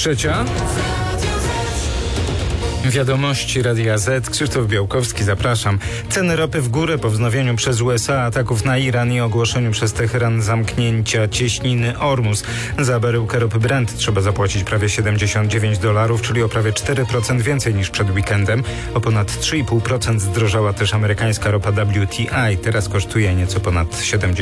23:00. Wiadomości Radia Z. Krzysztof Białkowski, zapraszam. Ceny ropy w górę po wznowieniu przez USA ataków na Iran i ogłoszeniu przez Teheran zamknięcia cieśniny Ormus. Za baryłkę ropy Brent trzeba zapłacić prawie $79, czyli o prawie 4% więcej niż przed weekendem. O ponad 3,5% zdrożała też amerykańska ropa WTI. Teraz kosztuje nieco ponad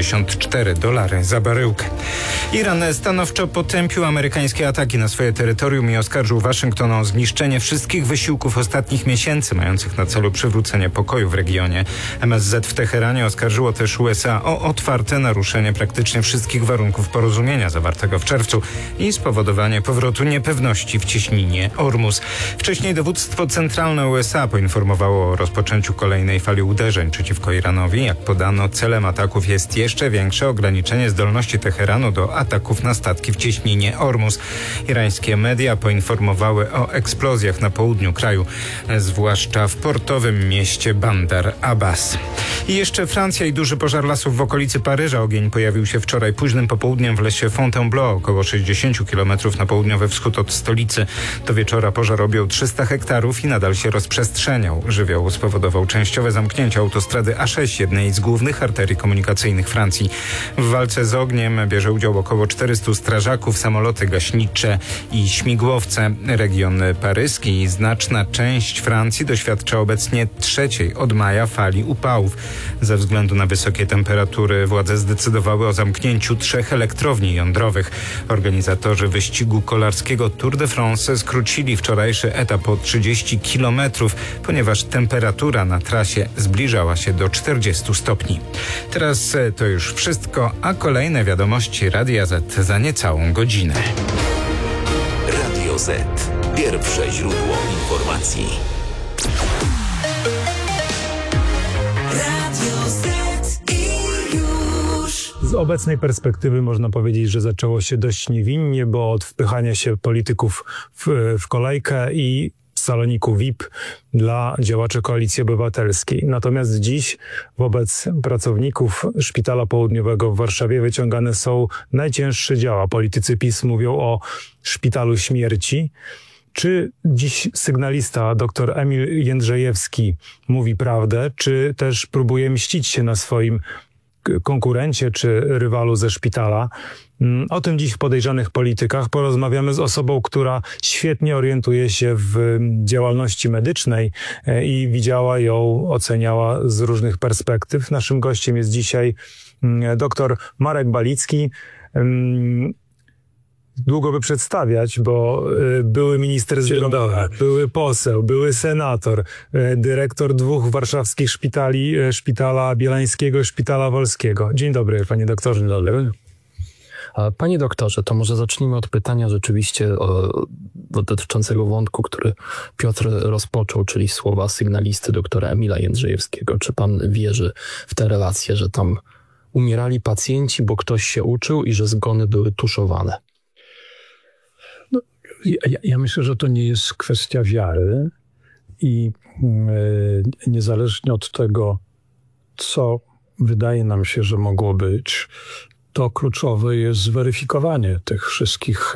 $74 za baryłkę. Iran stanowczo potępił amerykańskie ataki na swoje terytorium i oskarżył Waszyngton o zniszczenie wszystkich wysiłków ostatnich miesięcy mających na celu przywrócenie pokoju w regionie. MSZ w Teheranie oskarżyło też USA o otwarte naruszenie praktycznie wszystkich warunków porozumienia zawartego w czerwcu i spowodowanie powrotu niepewności w cieśninie Ormus. Wcześniej dowództwo centralne USA poinformowało o rozpoczęciu kolejnej fali uderzeń przeciwko Iranowi. Jak podano, celem ataków jest jeszcze większe ograniczenie zdolności Teheranu do ataków na statki w cieśninie Ormus. Irańskie media poinformowały o eksplozjach na południu kraju, zwłaszcza w portowym mieście Bandar Abbas. I jeszcze Francja i duży pożar lasów w okolicy Paryża. Ogień pojawił się wczoraj późnym popołudniem w lesie Fontainebleau, około 60 km na południowy wschód od stolicy. Do wieczora pożar objął 300 hektarów i nadal się rozprzestrzeniał. Żywioł spowodował częściowe zamknięcie autostrady A6, jednej z głównych arterii komunikacyjnych Francji. W walce z ogniem bierze udział około 400 strażaków, samoloty gaśnicze i śmigłowce. Region paryski i znaczna część Francji doświadcza obecnie trzeciej od maja fali upałów. Ze względu na wysokie temperatury władze zdecydowały o zamknięciu 3 elektrowni jądrowych. Organizatorzy wyścigu kolarskiego Tour de France skrócili wczorajszy etap o 30 km, ponieważ temperatura na trasie zbliżała się do 40 stopni. Teraz to już wszystko, a kolejne wiadomości Radia Z za niecałą godzinę. Radio Z. Pierwsze źródło informacji. Radio Z i już. Z obecnej perspektywy można powiedzieć, że zaczęło się dość niewinnie, bo od wpychania się polityków w kolejkę i saloniku VIP dla działaczy Koalicji Obywatelskiej. Natomiast dziś wobec pracowników Szpitala Południowego w Warszawie wyciągane są najcięższe działa. Politycy PiS mówią o szpitalu śmierci. Czy dziś sygnalista dr Emil Jędrzejewski mówi prawdę, czy też próbuje mścić się na swoim konkurencie czy rywalu ze szpitala? O tym dziś w Podejrzanych Politykach porozmawiamy z osobą, która świetnie orientuje się w działalności medycznej i widziała ją, oceniała z różnych perspektyw. Naszym gościem jest dzisiaj dr Marek Balicki. Długo by przedstawiać, bo były minister zdrowia, były poseł, były senator, dyrektor 2 warszawskich szpitali, Szpitala Bielańskiego i Szpitala Wolskiego. Dzień dobry, panie doktorze. Dzień dobry. Panie doktorze, to może zacznijmy od pytania rzeczywiście dotyczącego wątku, który Piotr rozpoczął, czyli słowa sygnalisty doktora Emila Jędrzejewskiego. Czy pan wierzy w te relacje, że tam umierali pacjenci, bo ktoś się uczył i że zgony były tuszowane? No, ja myślę, że to nie jest kwestia wiary i niezależnie od tego, co wydaje nam się, że mogło być, to kluczowe jest zweryfikowanie tych wszystkich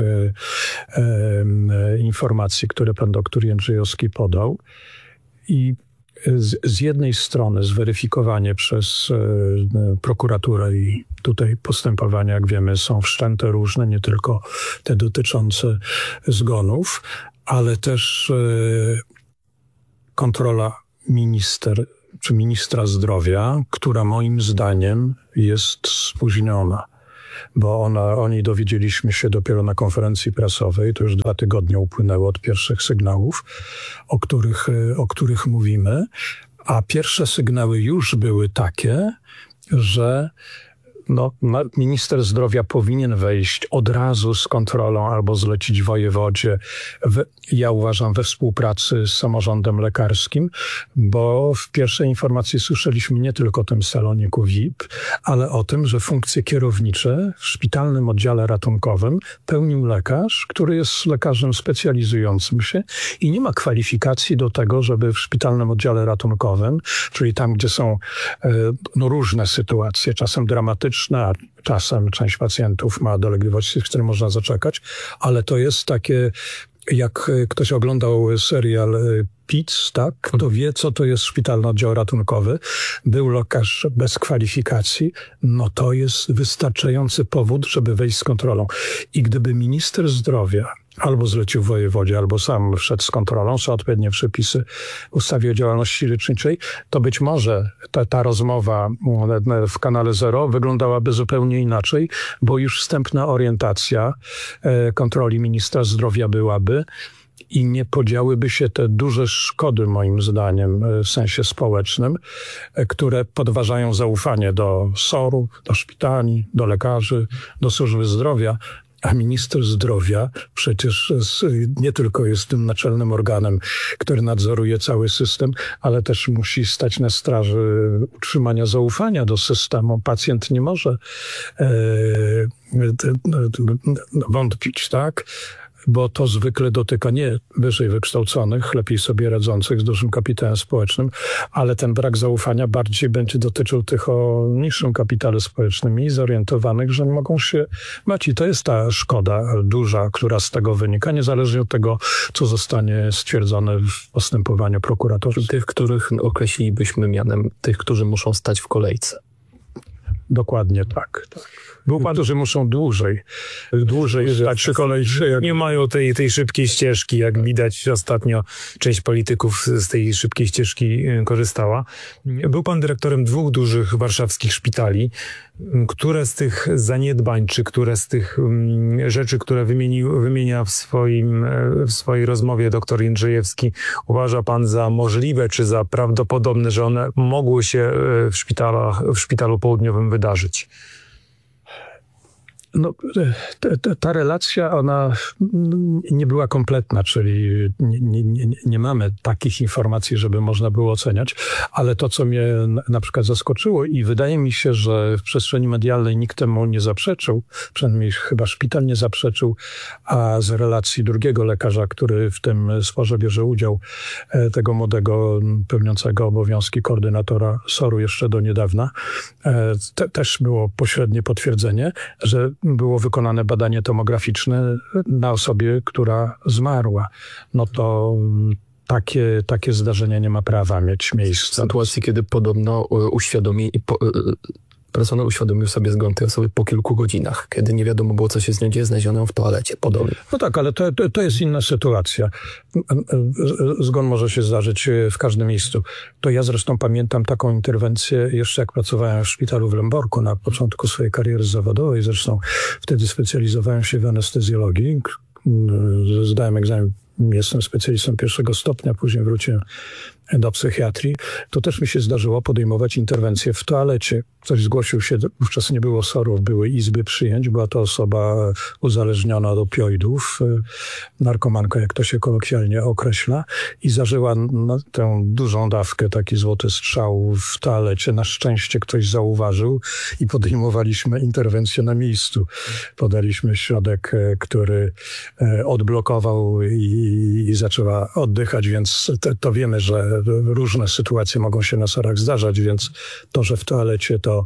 informacji, które pan doktor Jędrzejewski podał. I z jednej strony zweryfikowanie przez prokuraturę i tutaj postępowania, jak wiemy, są wszczęte różne, nie tylko te dotyczące zgonów, ale też kontrola ministra zdrowia, która moim zdaniem jest spóźniona, bo o niej dowiedzieliśmy się dopiero na konferencji prasowej. To już 2 tygodnie upłynęły od pierwszych sygnałów, o których mówimy, a pierwsze sygnały już były takie, że minister zdrowia powinien wejść od razu z kontrolą albo zlecić wojewodzie, ja uważam, we współpracy z samorządem lekarskim, bo w pierwszej informacji słyszeliśmy nie tylko o tym saloniku VIP, ale o tym, że funkcje kierownicze w szpitalnym oddziale ratunkowym pełnił lekarz, który jest lekarzem specjalizującym się i nie ma kwalifikacji do tego, żeby w szpitalnym oddziale ratunkowym, czyli tam, gdzie są różne sytuacje, czasem dramatyczne, chroniczne, a czasem część pacjentów ma dolegliwości, z którymi można zaczekać, ale to jest takie, jak ktoś oglądał serial PIC, tak, to wie, co to jest szpitalny oddział ratunkowy. Był lekarz bez kwalifikacji, no to jest wystarczający powód, żeby wejść z kontrolą. I gdyby minister zdrowia albo zlecił wojewodzie, albo sam wszedł z kontrolą, są odpowiednie przepisy w ustawie o działalności leczniczej, to być może ta rozmowa w kanale Zero wyglądałaby zupełnie inaczej, bo już wstępna orientacja kontroli ministra zdrowia byłaby i nie podziałyby się te duże szkody, moim zdaniem, w sensie społecznym, które podważają zaufanie do SOR-ów, do szpitali, do lekarzy, do służby zdrowia. A minister zdrowia przecież nie tylko jest tym naczelnym organem, który nadzoruje cały system, ale też musi stać na straży utrzymania zaufania do systemu. Pacjent nie może wątpić, tak? Bo to zwykle dotyka nie wyżej wykształconych, lepiej sobie radzących z dużym kapitałem społecznym, ale ten brak zaufania bardziej będzie dotyczył tych o niższym kapitale społecznym i zorientowanych, że mogą się bać. I to jest ta szkoda duża, która z tego wynika, niezależnie od tego, co zostanie stwierdzone w postępowaniu prokuratorskim. Tych, których określilibyśmy mianem tych, którzy muszą stać w kolejce. Dokładnie tak. Był pan, którzy muszą dłużej stać przy kolejce. Nie mają tej szybkiej ścieżki, jak widać ostatnio część polityków z tej szybkiej ścieżki korzystała. Był pan dyrektorem 2 dużych warszawskich szpitali. Które z tych zaniedbań, czy które z tych rzeczy, które wymienia w swojej rozmowie dr Jędrzejewski, uważa pan za możliwe, czy za prawdopodobne, że one mogły się w szpitalu południowym wydarzyć? No, ta relacja, ona nie była kompletna, czyli nie mamy takich informacji, żeby można było oceniać, ale to, co mnie na przykład zaskoczyło i wydaje mi się, że w przestrzeni medialnej nikt temu nie zaprzeczył, przynajmniej chyba szpital nie zaprzeczył, a z relacji drugiego lekarza, który w tym sporze bierze udział, tego młodego, pełniącego obowiązki koordynatora SOR-u jeszcze do niedawna, też było pośrednie potwierdzenie, że było wykonane badanie tomograficzne na osobie, która zmarła. No to takie zdarzenie nie ma prawa mieć miejsca. W sytuacji, kiedy podobno personel uświadomił sobie zgon tej osoby po kilku godzinach, kiedy nie wiadomo było, co się z nią dzieje, znaleziono ją w toalecie, podobnie. No tak, ale to jest inna sytuacja. Zgon może się zdarzyć w każdym miejscu. To ja zresztą pamiętam taką interwencję jeszcze jak pracowałem w szpitalu w Lęborku na początku swojej kariery zawodowej. Zresztą wtedy specjalizowałem się w anestezjologii. Zdałem egzamin, jestem specjalistą 1. stopnia, później wróciłem do psychiatrii. To też mi się zdarzyło podejmować interwencję w toalecie. Ktoś zgłosił się, wówczas nie było SOR-ów, były izby przyjęć. Była to osoba uzależniona od opioidów, narkomanka, jak to się kolokwialnie określa, i zażyła tę dużą dawkę, taki złoty strzał w toalecie. Na szczęście ktoś zauważył i podejmowaliśmy interwencję na miejscu. Podaliśmy środek, który odblokował i zaczęła oddychać, więc to wiemy, że różne sytuacje mogą się na SOR-ach zdarzać, więc to, że w toalecie to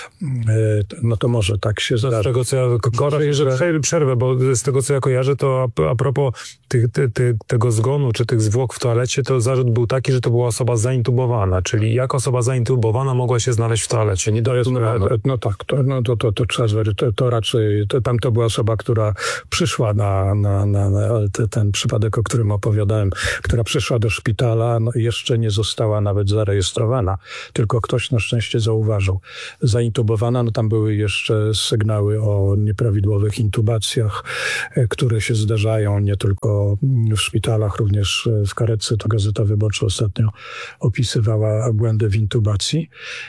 może tak się zdarzyć. Z tego, co ja przerwę, bo z tego, co ja kojarzę, to a propos tego zgonu, czy tych zwłok w toalecie, to zarzut był taki, że to była osoba zaintubowana, czyli jak osoba zaintubowana mogła się znaleźć w toalecie? Nie to jest, no tak, to trzeba zwiedzić. To raczej, tam to była osoba, która przyszła na ten przypadek, o którym opowiadałem, która przyszła do szpitala, jeszcze nie została nawet zarejestrowana, tylko ktoś na szczęście zauważył. Zaintubowana, tam były jeszcze sygnały o nieprawidłowych intubacjach, które się zdarzają nie tylko w szpitalach, również w karetce. To Gazeta Wyborcza ostatnio opisywała błędy w intubacji.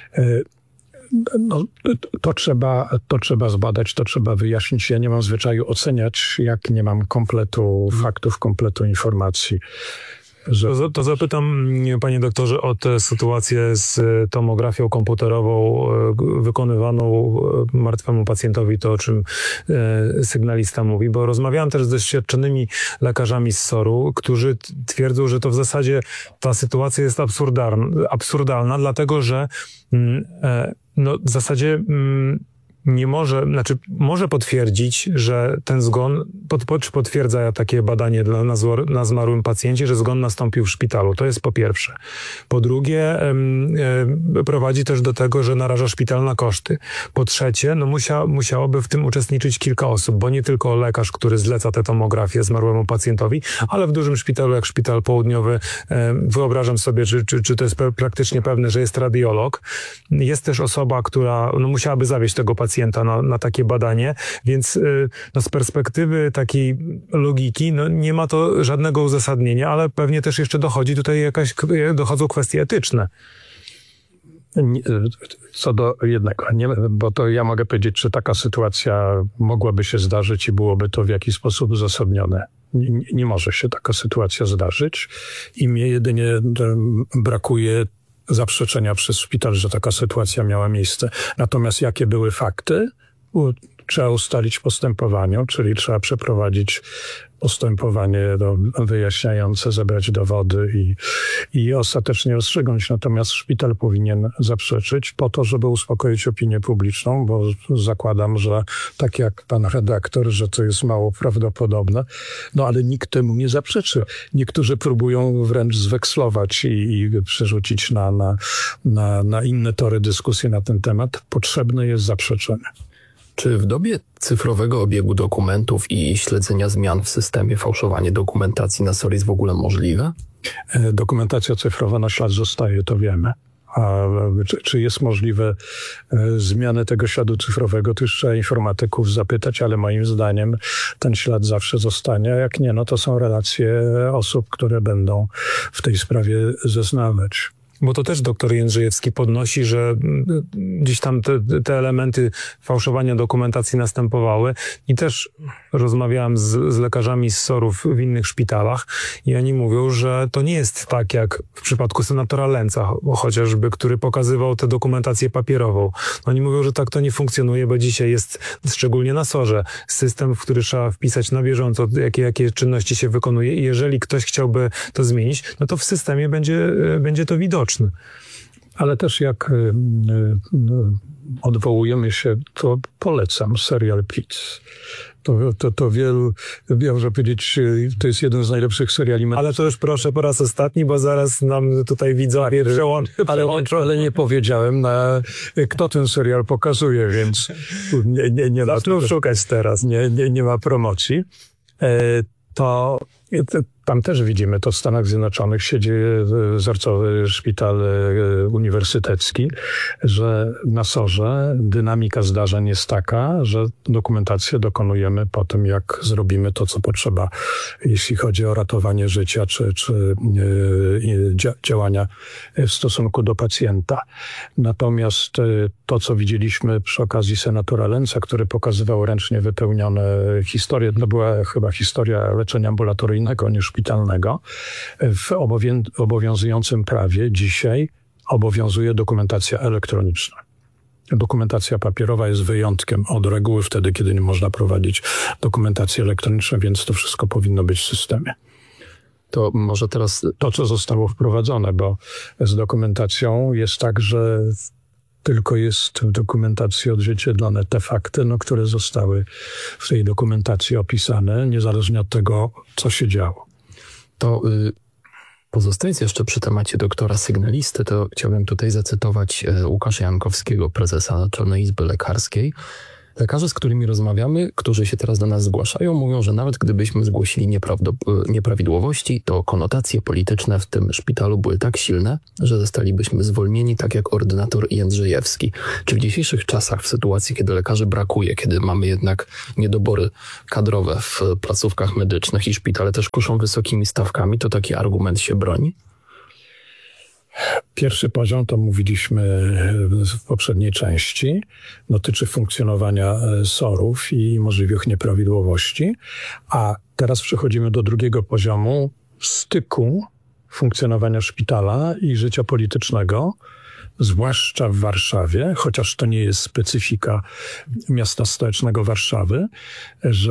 To trzeba zbadać, to trzeba wyjaśnić. Ja nie mam zwyczaju oceniać, jak nie mam kompletu faktów, kompletu informacji. To zapytam, panie doktorze, o tę sytuację z tomografią komputerową wykonywaną martwemu pacjentowi, to o czym sygnalista mówi, bo rozmawiałem też z doświadczonymi lekarzami z SOR-u, którzy twierdzą, że to w zasadzie ta sytuacja jest absurdalna, dlatego że w zasadzie nie może, może potwierdzić, że ten zgon, czy potwierdza takie badanie na zmarłym pacjencie, że zgon nastąpił w szpitalu. To jest po pierwsze. Po drugie, prowadzi też do tego, że naraża szpital na koszty. Po trzecie, musiałoby w tym uczestniczyć kilka osób, bo nie tylko lekarz, który zleca tę tomografię zmarłemu pacjentowi, ale w dużym szpitalu, jak Szpital Południowy, wyobrażam sobie, czy to jest praktycznie pewne, że jest radiolog. Jest też osoba, która musiałaby zawieźć tego pacjenta na takie badanie, więc z perspektywy takiej logiki nie ma to żadnego uzasadnienia, ale pewnie też jeszcze dochodzą kwestie etyczne. Co do jednego, bo to ja mogę powiedzieć, czy taka sytuacja mogłaby się zdarzyć i byłoby to w jakiś sposób uzasadnione. Nie może się taka sytuacja zdarzyć i mnie jedynie brakuje zaprzeczenia przez szpital, że taka sytuacja miała miejsce. Natomiast jakie były fakty? Trzeba ustalić postępowanie, czyli trzeba przeprowadzić postępowanie wyjaśniające, zebrać dowody i ostatecznie rozstrzygnąć. Natomiast szpital powinien zaprzeczyć po to, żeby uspokoić opinię publiczną, bo zakładam, że tak jak pan redaktor, że to jest mało prawdopodobne, ale nikt temu nie zaprzeczy. Niektórzy próbują wręcz zwekslować i przerzucić na inne tory dyskusji na ten temat. Potrzebne jest zaprzeczenie. Czy w dobie cyfrowego obiegu dokumentów i śledzenia zmian w systemie fałszowanie dokumentacji na SOR jest w ogóle możliwe? Dokumentacja cyfrowa na ślad zostaje, to wiemy. A czy jest możliwe zmiany tego śladu cyfrowego, to już trzeba informatyków zapytać, ale moim zdaniem ten ślad zawsze zostanie. A jak nie, to są relacje osób, które będą w tej sprawie zeznawać. Bo to też doktor Jędrzejewski podnosi, że gdzieś tam te elementy fałszowania dokumentacji następowały i też rozmawiałem z lekarzami z SOR-ów w innych szpitalach i oni mówią, że to nie jest tak jak w przypadku senatora Lęca chociażby, który pokazywał tę dokumentację papierową. Oni mówią, że tak to nie funkcjonuje, bo dzisiaj jest, szczególnie na SOR-ze, system, w który trzeba wpisać na bieżąco, jakie czynności się wykonuje i jeżeli ktoś chciałby to zmienić, to w systemie będzie to widoczne. Ale też jak odwołujemy się, to polecam serial Piz. To wielu, może powiedzieć, to jest jeden z najlepszych seriali. Ale to już proszę po raz ostatni, bo zaraz nam tutaj widzowie ale nie powiedziałem, kto ten serial pokazuje, więc nie ma tu szukać teraz. Nie ma promocji. Tam też widzimy, to w Stanach Zjednoczonych siedzi wzorcowy szpital uniwersytecki, że na SOR-ze dynamika zdarzeń jest taka, że dokumentację dokonujemy po tym, jak zrobimy to, co potrzeba, jeśli chodzi o ratowanie życia czy działania w stosunku do pacjenta. Natomiast to, co widzieliśmy przy okazji senatora Lęca, który pokazywał ręcznie wypełnione historie, to była chyba historia leczenia ambulatoryjnego niż szpitalnego. W obowiązującym prawie dzisiaj obowiązuje dokumentacja elektroniczna. Dokumentacja papierowa jest wyjątkiem od reguły wtedy, kiedy nie można prowadzić dokumentacji elektronicznej, więc to wszystko powinno być w systemie. To może teraz to, co zostało wprowadzone, bo z dokumentacją jest tak, że tylko jest w dokumentacji odzwierciedlone te fakty, które zostały w tej dokumentacji opisane, niezależnie od tego, co się działo. To pozostając jeszcze przy temacie doktora sygnalisty, to chciałbym tutaj zacytować Łukasza Jankowskiego, prezesa Naczelnej Izby Lekarskiej. Lekarze, z którymi rozmawiamy, którzy się teraz do nas zgłaszają, mówią, że nawet gdybyśmy zgłosili nieprawidłowości, to konotacje polityczne w tym szpitalu były tak silne, że zostalibyśmy zwolnieni tak jak ordynator Jędrzejewski. Czy w dzisiejszych czasach, w sytuacji, kiedy lekarzy brakuje, kiedy mamy jednak niedobory kadrowe w placówkach medycznych i szpitale też kuszą wysokimi stawkami, to taki argument się broni? Pierwszy poziom, to mówiliśmy w poprzedniej części, dotyczy funkcjonowania SOR-ów i możliwych nieprawidłowości, a teraz przechodzimy do drugiego poziomu styku funkcjonowania szpitala i życia politycznego, zwłaszcza w Warszawie, chociaż to nie jest specyfika miasta stołecznego Warszawy, że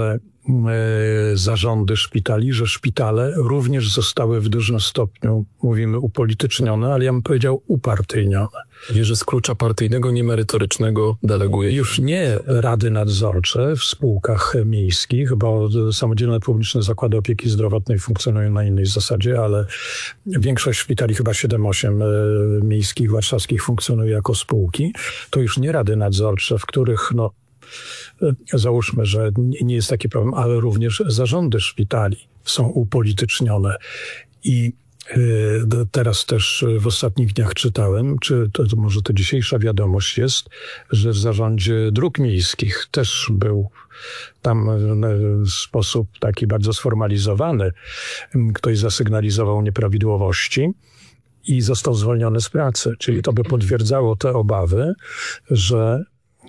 zarządy szpitali, że szpitale również zostały w dużym stopniu, mówimy, upolitycznione, ale ja bym powiedział upartyjnione. Że z klucza partyjnego, niemerytorycznego deleguje. Już nie rady nadzorcze w spółkach miejskich, bo samodzielne publiczne zakłady opieki zdrowotnej funkcjonują na innej zasadzie, ale większość szpitali, chyba 7-8 miejskich, warszawskich funkcjonuje jako spółki. To już nie rady nadzorcze, w których załóżmy, że nie jest taki problem, ale również zarządy szpitali są upolitycznione. I teraz też w ostatnich dniach czytałem, czy to może to dzisiejsza wiadomość jest, że w zarządzie dróg miejskich też był tam w sposób taki bardzo sformalizowany. Ktoś zasygnalizował nieprawidłowości i został zwolniony z pracy. Czyli to by potwierdzało te obawy, że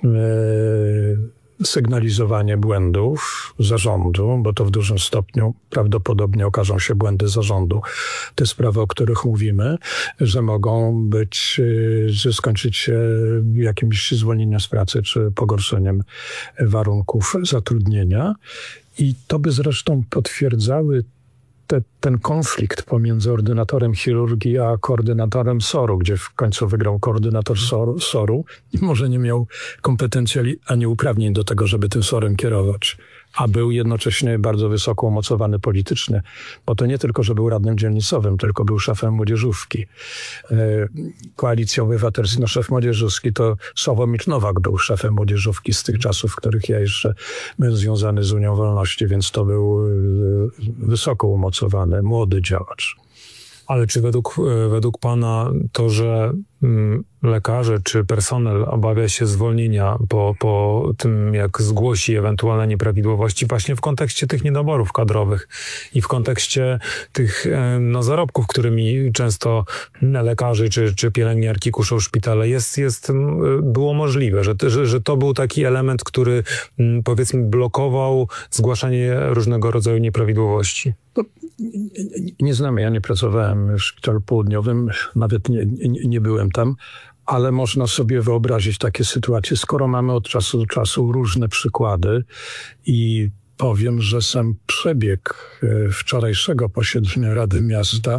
sygnalizowanie błędów zarządu, bo to w dużym stopniu prawdopodobnie okażą się błędy zarządu. Te sprawy, o których mówimy, że mogą być, że skończyć się jakimś zwolnieniem z pracy czy pogorszeniem warunków zatrudnienia. I to by zresztą potwierdzały ten konflikt pomiędzy ordynatorem chirurgii a koordynatorem SOR-u, gdzie w końcu wygrał koordynator SOR-u i może nie miał kompetencji ani uprawnień do tego, żeby tym SOR-em kierować, a był jednocześnie bardzo wysoko umocowany politycznie, bo to nie tylko, że był radnym dzielnicowym, tylko był szefem młodzieżówki. Koalicji Obywatelskiej, szef młodzieżówki to Sławomir Nowak był szefem młodzieżówki z tych czasów, w których ja jeszcze byłem związany z Unią Wolności, więc to był wysoko umocowany, młody działacz. Ale czy według pana to, że lekarze czy personel obawia się zwolnienia po tym, jak zgłosi ewentualne nieprawidłowości właśnie w kontekście tych niedoborów kadrowych i w kontekście tych zarobków, którymi często lekarze czy pielęgniarki kuszą szpitale, było możliwe, że to był taki element, który powiedzmy blokował zgłaszanie różnego rodzaju nieprawidłowości? Nie znam, ja nie pracowałem w szpitalu południowym, nawet nie byłem tam, ale można sobie wyobrazić takie sytuacje, skoro mamy od czasu do czasu różne przykłady i powiem, że sam przebieg wczorajszego posiedzenia Rady Miasta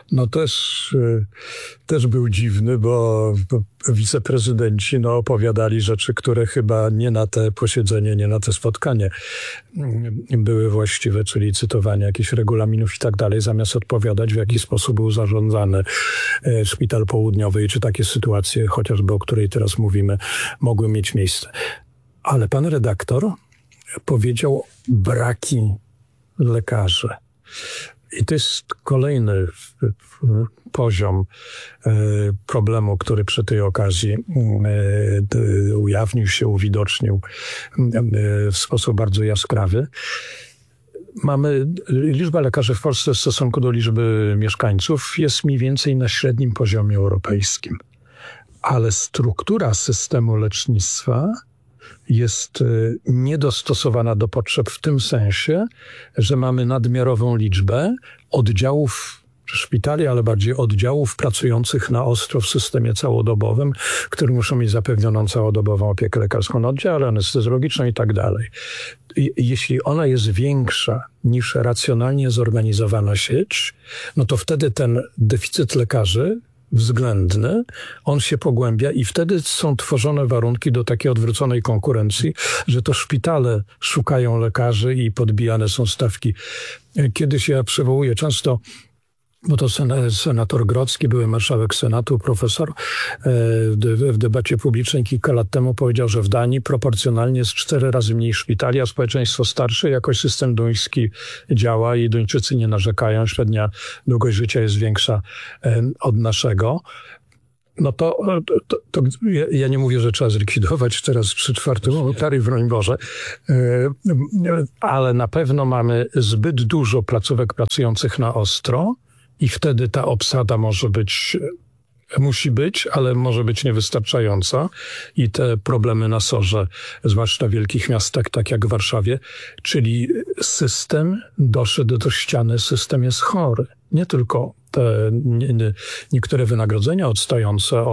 też był dziwny, bo wiceprezydenci opowiadali rzeczy, które chyba nie na te posiedzenie, nie na te spotkanie były właściwe, czyli cytowanie jakichś regulaminów i tak dalej, zamiast odpowiadać, w jaki sposób był zarządzany Szpital Południowy i czy takie sytuacje, chociażby o której teraz mówimy, mogły mieć miejsce. Ale pan redaktor powiedział braki lekarzy. I to jest kolejny poziom problemu, który przy tej okazji ujawnił się, uwidocznił w sposób bardzo jaskrawy. Liczba lekarzy w Polsce w stosunku do liczby mieszkańców jest mniej więcej na średnim poziomie europejskim. Ale struktura systemu lecznictwa jest niedostosowana do potrzeb w tym sensie, że mamy nadmiarową liczbę oddziałów szpitali, ale bardziej oddziałów pracujących na ostro w systemie całodobowym, które muszą mieć zapewnioną całodobową opiekę lekarską na oddziale, anestezjologiczną i tak dalej. Jeśli ona jest większa niż racjonalnie zorganizowana sieć, no to wtedy ten deficyt lekarzy względny, on się pogłębia i wtedy są tworzone warunki do takiej odwróconej konkurencji, że to szpitale szukają lekarzy i podbijane są stawki. Kiedyś ja przywołuję często, bo to senator Grodzki, były marszałek Senatu, profesor, w debacie publicznej kilka lat temu powiedział, że w Danii proporcjonalnie jest 4 razy mniej szpitali, a społeczeństwo starsze, jakoś system duński działa i Duńczycy nie narzekają, średnia długość życia jest większa od naszego. No to ja nie mówię, że trzeba zlikwidować teraz 3/4 taryf, broń Boże, ale na pewno mamy zbyt dużo placówek pracujących na ostro, i wtedy ta obsada musi być, ale może być niewystarczająca. I te problemy na SOR-ze, zwłaszcza w wielkich miastach, tak jak w Warszawie, czyli system doszedł do ściany, system jest chory. Nie tylko te niektóre wynagrodzenia odstające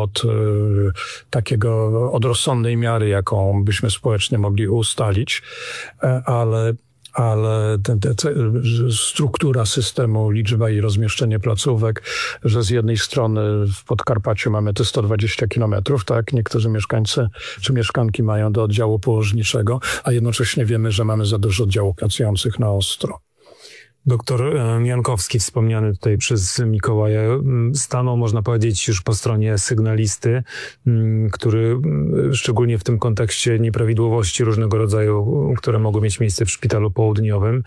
od rozsądnej miary, jaką byśmy społecznie mogli ustalić, ale struktura systemu, liczba i rozmieszczenie placówek, że z jednej strony w Podkarpaciu mamy te 120 kilometrów, tak? Niektórzy mieszkańcy czy mieszkanki mają do oddziału położniczego, a jednocześnie wiemy, że mamy za dużo oddziałów pracujących na ostro. Doktor Jankowski, wspomniany tutaj przez Mikołaja, stanął, można powiedzieć, już po stronie sygnalisty, który szczególnie w tym kontekście nieprawidłowości różnego rodzaju, które mogły mieć miejsce w szpitalu południowym,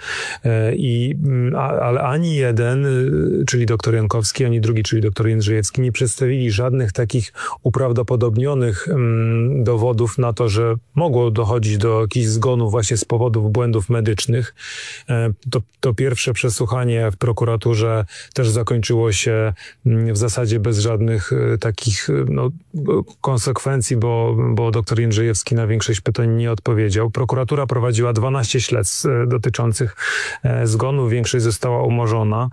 ale ani jeden, czyli doktor Jankowski, ani drugi, czyli doktor Jędrzejewski, nie przedstawili żadnych takich uprawdopodobnionych dowodów na to, że mogło dochodzić do jakichś zgonów właśnie z powodów błędów medycznych. To pierwsze przesłuchanie w prokuraturze też zakończyło się w zasadzie bez żadnych takich konsekwencji, bo doktor Jędrzejewski na większość pytań nie odpowiedział. Prokuratura prowadziła 12 śledztw dotyczących zgonów, większość została umorzona.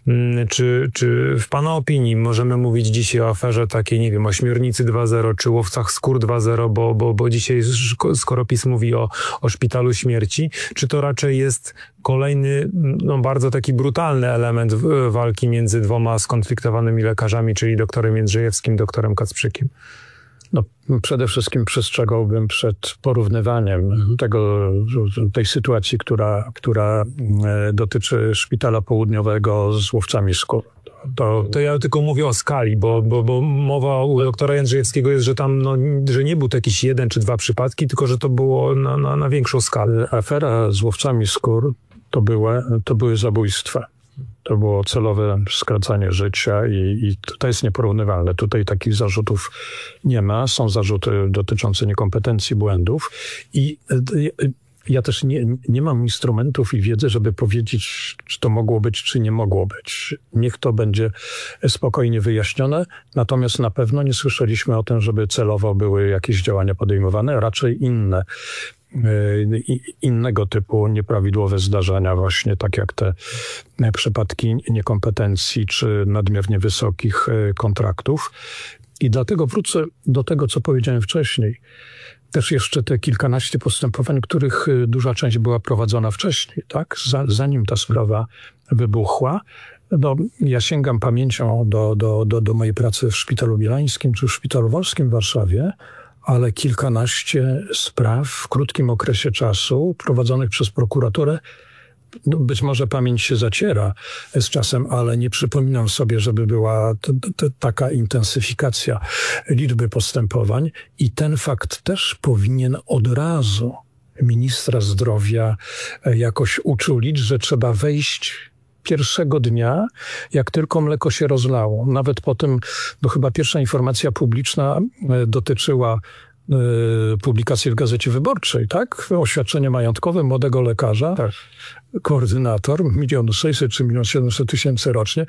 Czy w pana opinii możemy mówić dzisiaj o aferze takiej, nie wiem, Ośmiornicy 2.0, czy Łowcach Skór 2.0, bo dzisiaj skoro PiS mówi o szpitalu śmierci, czy to raczej jest kolejny, bardzo taki brutalny element walki między dwoma skonfliktowanymi lekarzami, czyli doktorem Jędrzejewskim, doktorem Kacprzykiem? Przede wszystkim przestrzegałbym przed porównywaniem tej sytuacji, która dotyczy Szpitala Południowego z Łowcami Skór. To ja tylko mówię o skali, bo mowa u doktora Jędrzejewskiego jest, że tam że nie był to jakiś 1 czy 2 przypadki, tylko że to było na większą skalę. Afera z Łowcami Skór to były zabójstwa. To było celowe skracanie życia i to jest nieporównywalne. Tutaj takich zarzutów nie ma. Są zarzuty dotyczące niekompetencji, błędów i ja też nie mam instrumentów i wiedzy, żeby powiedzieć, czy to mogło być, czy nie mogło być. Niech to będzie spokojnie wyjaśnione. Natomiast na pewno nie słyszeliśmy o tym, żeby celowo były jakieś działania podejmowane, raczej innego typu nieprawidłowe zdarzenia, właśnie tak jak te przypadki niekompetencji czy nadmiernie wysokich kontraktów. I dlatego wrócę do tego, co powiedziałem wcześniej. Też jeszcze te kilkanaście postępowań, których duża część była prowadzona wcześniej, tak? Zanim ta sprawa wybuchła. Ja sięgam pamięcią do mojej pracy w Szpitalu Bielańskim czy w Szpitalu Wolskim w Warszawie, ale kilkanaście spraw w krótkim okresie czasu prowadzonych przez prokuraturę. Być może pamięć się zaciera z czasem, ale nie przypominam sobie, żeby była taka intensyfikacja liczby postępowań i ten fakt też powinien od razu ministra zdrowia jakoś uczulić, że trzeba wejść pierwszego dnia, jak tylko mleko się rozlało. Nawet potem, chyba pierwsza informacja publiczna dotyczyła publikacji w Gazecie Wyborczej, tak? Oświadczenie majątkowe młodego lekarza, tak. Koordynator, 1 600 000 czy 1 700 000 rocznie,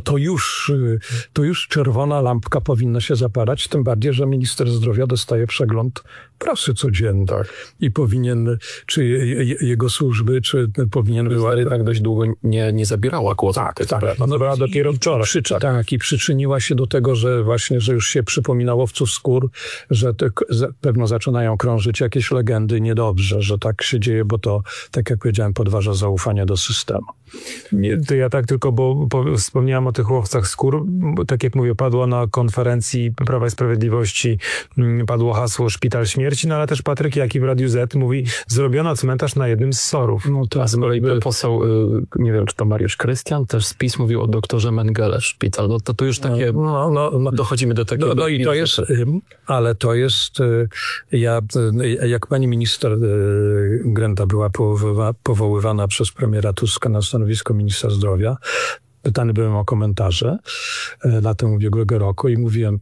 to już czerwona lampka powinna się zapalać, tym bardziej, że minister zdrowia dostaje przegląd prasy codziennie. Tak. I powinien, czy jego służby, czy powinien... Była jednak dość długo nie zabierała głosu. Tak. Była dopiero wczoraj. I przyczyniła się do tego, że już się przypominało Łowców Skór, że pewno zaczynają krążyć jakieś legendy niedobrze, że tak się dzieje, bo to, tak jak powiedziałem, podważa zaufanie do systemu. To ja tak tylko, bo wspomniałem o tych Łowcach Skór, tak jak mówię, padło na konferencji Prawa i Sprawiedliwości, padło hasło Szpital Śmierci, ale też Patryk Jaki w Radiu Z mówi, zrobiono cmentarz na jednym z SOR-ów. A z kolei poseł, nie wiem, czy to Mariusz Krystian, też z PiS mówił o doktorze Mengele szpital. To już takie, dochodzimy do takiego... I to jest, ale to jest, jak pani minister Grenda była powoływana przez premiera Tuska na stanowisko ministra zdrowia, pytany byłem o komentarze latem ubiegłego roku i mówiłem,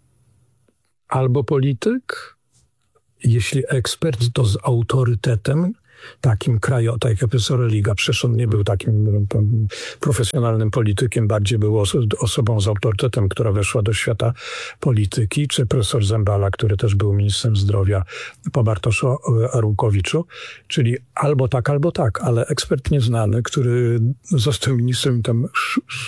albo polityk, jeśli ekspert, to z autorytetem takim tak jak profesor Religa. Przecież on nie był takim profesjonalnym politykiem, bardziej był osobą z autorytetem, która weszła do świata polityki, czy profesor Zembala, który też był ministrem zdrowia po Bartoszu Arłukowiczu. Czyli albo tak, ale ekspert nieznany, który został ministrem, tam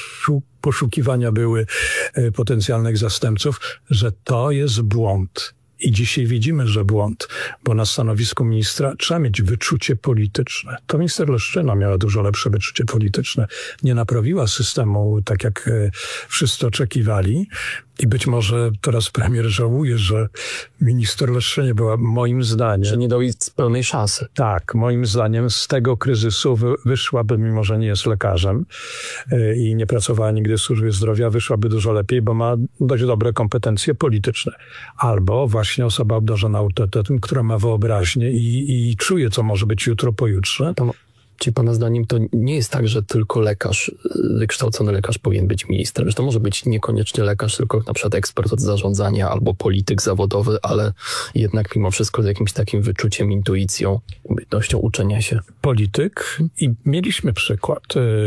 poszukiwania były potencjalnych zastępców, że to jest błąd. I dzisiaj widzimy, że błąd, bo na stanowisku ministra trzeba mieć wyczucie polityczne. To minister Leszczyna miała dużo lepsze wyczucie polityczne. Nie naprawiła systemu tak, jak wszyscy oczekiwali. I być może teraz premier żałuje, że minister Leszczyna była, moim zdaniem... Że nie dał jej pełnej szansy. Tak, moim zdaniem z tego kryzysu wyszłaby, mimo że nie jest lekarzem i nie pracowała nigdy w służbie zdrowia, wyszłaby dużo lepiej, bo ma dość dobre kompetencje polityczne. Albo właśnie osoba obdarzona autorytetem, która ma wyobraźnię i czuje, co może być jutro, pojutrze. Czyli pana zdaniem to nie jest tak, że tylko lekarz, wykształcony lekarz powinien być ministrem, że to może być niekoniecznie lekarz, tylko na przykład ekspert od zarządzania albo polityk zawodowy, ale jednak mimo wszystko z jakimś takim wyczuciem, intuicją, umiejętnością uczenia się. Polityk i mieliśmy przykład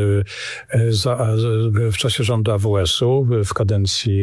w czasie rządu AWS-u w kadencji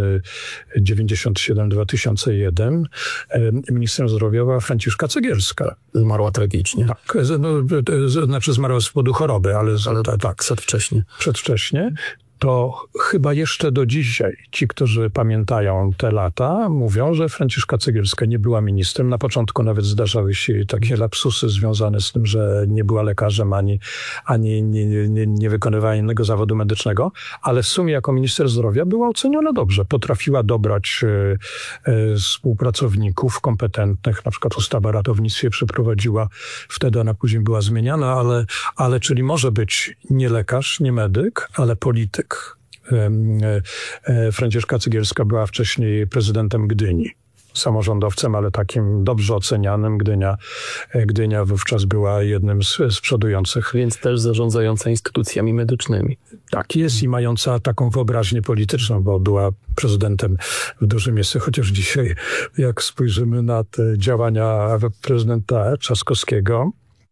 97-2001 ministrem zdrowia była Franciszka Cegielska. Zmarła tragicznie. Tak, znaczy zmarła z powodu choroby, ale tak. Przedwcześnie. To chyba jeszcze do dzisiaj ci, którzy pamiętają te lata, mówią, że Franciszka Cegielska nie była ministrem. Na początku nawet zdarzały się takie lapsusy związane z tym, że nie była lekarzem, ani nie wykonywała innego zawodu medycznego, ale w sumie jako minister zdrowia była oceniona dobrze. Potrafiła dobrać współpracowników kompetentnych, na przykład ustawa o ratownictwie przeprowadziła, wtedy ona później była zmieniana, ale czyli może być nie lekarz, nie medyk, ale polityk. Franciszka Cegielska była wcześniej prezydentem Gdyni. Samorządowcem, ale takim dobrze ocenianym. Gdynia wówczas była jednym z przodujących. Więc też zarządzająca instytucjami medycznymi. Tak jest i mająca taką wyobraźnię polityczną, bo była prezydentem w dużym mieście, chociaż dzisiaj jak spojrzymy na te działania prezydenta Trzaskowskiego,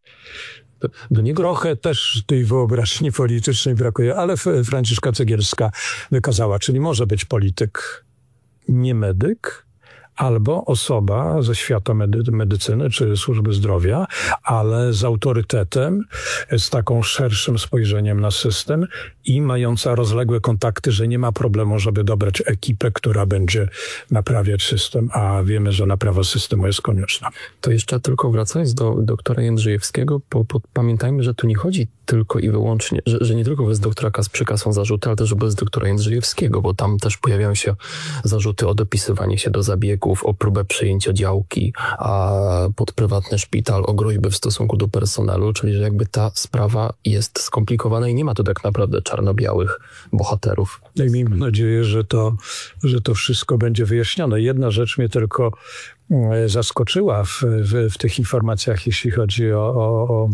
do niego trochę też tej wyobraźni politycznej brakuje, ale Franciszka Cegielska wykazała, czyli może być polityk, nie medyk, albo osoba ze świata medycyny czy służby zdrowia, ale z autorytetem, z taką szerszym spojrzeniem na system i mająca rozległe kontakty, że nie ma problemu, żeby dobrać ekipę, która będzie naprawiać system, a wiemy, że naprawa systemu jest konieczna. To jeszcze tylko wracając do doktora Jędrzejewskiego, pamiętajmy, że tu nie chodzi tylko i wyłącznie, że nie tylko wobec doktora Kasprzyka są zarzuty, ale też wobec doktora Jędrzejewskiego, bo tam też pojawiają się zarzuty o dopisywanie się do zabiegów, o próbę przejęcia działki, a pod prywatny szpital, o groźby w stosunku do personelu, czyli że jakby ta sprawa jest skomplikowana i nie ma tu tak naprawdę czarno-białych bohaterów. No i miejmy nadzieję, że to wszystko będzie wyjaśnione. Jedna rzecz mnie tylko zaskoczyła w tych informacjach, jeśli chodzi o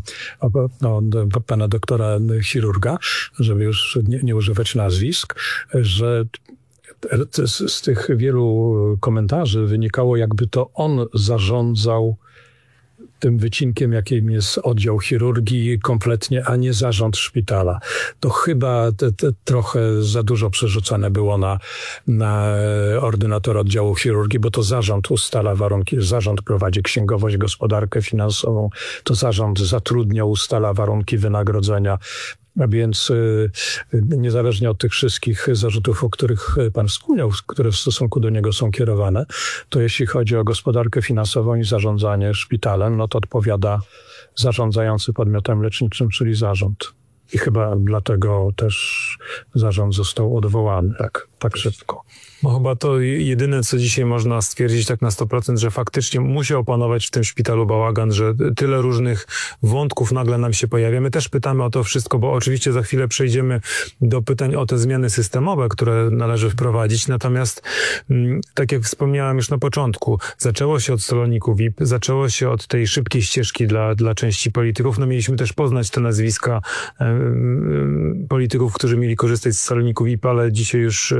pana doktora chirurga, żeby już nie używać nazwisk, że z tych wielu komentarzy wynikało, jakby to on zarządzał tym wycinkiem, jakim jest oddział chirurgii kompletnie, a nie zarząd szpitala. To chyba trochę za dużo przerzucane było na ordynatora oddziału chirurgii, bo to zarząd ustala warunki, zarząd prowadzi księgowość, gospodarkę finansową, to zarząd zatrudnia, ustala warunki wynagrodzenia. A więc niezależnie od tych wszystkich zarzutów, o których pan wspomniał, które w stosunku do niego są kierowane, to jeśli chodzi o gospodarkę finansową i zarządzanie szpitalem, no to odpowiada zarządzający podmiotem leczniczym, czyli zarząd. I chyba dlatego też zarząd został odwołany tak szybko. No chyba to jedyne, co dzisiaj można stwierdzić tak na 100%, że faktycznie musiał panować w tym szpitalu bałagan, że tyle różnych wątków nagle nam się pojawia. My też pytamy o to wszystko, bo oczywiście za chwilę przejdziemy do pytań o te zmiany systemowe, które należy wprowadzić. Natomiast tak jak wspomniałem już na początku, zaczęło się od saloniku VIP, zaczęło się od tej szybkiej ścieżki dla części polityków. No mieliśmy też poznać te nazwiska polityków, którzy mieli korzystać z saloniku VIP, ale dzisiaj już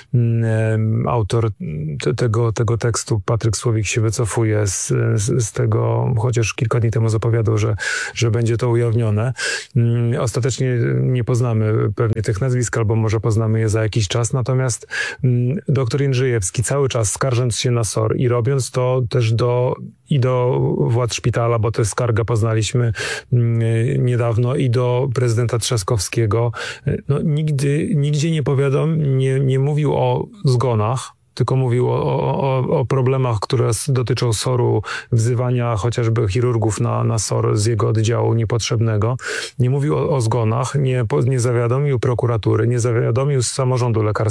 autor tego tekstu, Patryk Słowik, się wycofuje z tego, chociaż kilka dni temu zapowiadał, że będzie to ujawnione. Ostatecznie nie poznamy pewnie tych nazwisk, albo może poznamy je za jakiś czas, natomiast doktor Jędrzejewski cały czas skarżąc się na SOR i robiąc to też do władz szpitala, bo tę skargę poznaliśmy niedawno, i do prezydenta Trzaskowskiego. No, nigdzie nie mówił o zgonach, tylko mówił o problemach, które dotyczą SOR-u, wzywania chociażby chirurgów na SOR z jego oddziału niepotrzebnego. Nie mówił o zgonach, nie zawiadomił prokuratury, nie zawiadomił samorządu lekarskiego.